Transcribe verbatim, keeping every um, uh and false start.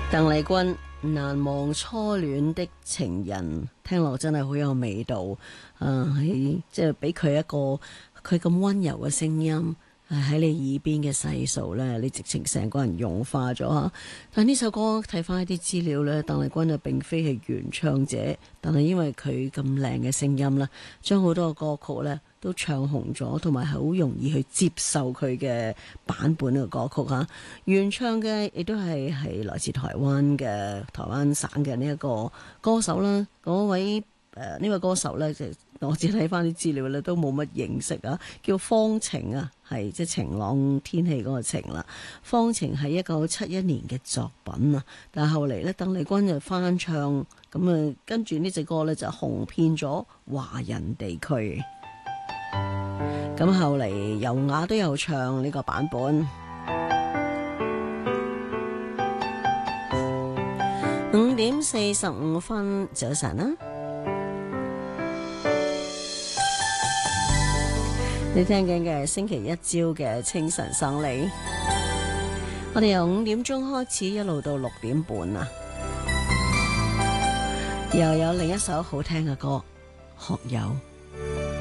鄧麗君難忘初戀的情人，聽落真係好有味道。誒、呃，喺即係俾佢一個佢咁溫柔嘅聲音喺你耳邊嘅細數呢，你直情成個人融化咗吓。但呢首歌睇翻一啲資料呢，鄧麗君啊並非係原唱者，但係因為佢咁靚嘅聲音啦，將好多嘅歌曲呢都唱紅咗，同埋係好容易去接受佢嘅版本嘅歌曲吓。原唱嘅亦都係係來自台灣嘅台灣省嘅呢一個歌手啦。嗰位誒呢、呃、位歌手呢，就我只睇翻啲資料咧，都冇乜認識啊。叫方晴啊，係即係晴朗天氣嗰個晴啦。方晴係一九七一年嘅作品啊，但係後嚟呢，鄧麗君就翻唱，咁啊跟住呢隻歌呢，就紅遍咗華人地區。咁後嚟尤雅都有唱呢個版本。五點四十五分，早晨啦！你聽緊嘅星期一朝嘅清晨生理，我哋由五點鐘開始一路到六點半啊，又有另一首好聽嘅歌，學友。